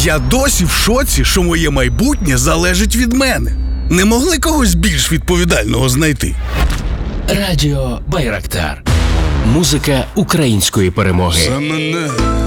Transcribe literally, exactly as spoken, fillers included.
Я досі в шоці, що моє майбутнє залежить від мене. Не могли когось більш відповідального знайти? Радіо Байрактар. Музика української перемоги. За мене